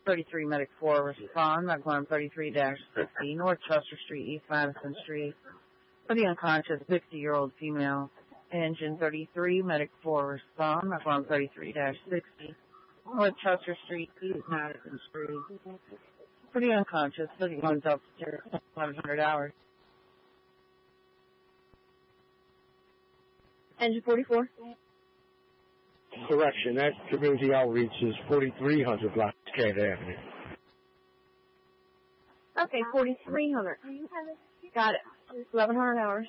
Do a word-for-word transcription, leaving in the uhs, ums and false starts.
thirty-three, Medic four, respond. Medical arm thirty-three dash sixty, North Chester Street, East Madison Street. For the unconscious sixty-year-old female. Engine thirty-three, Medic four, respond. Medical arm thirty-three dash sixty, North Chester Street, East Madison Street. For the unconscious, thirty-one upstairs, eleven hundred hours. Engine forty-four. Correction, that community outreach is forty-three hundred Block Cascade Avenue. Okay, forty-three hundred. Got it. eleven hundred hours.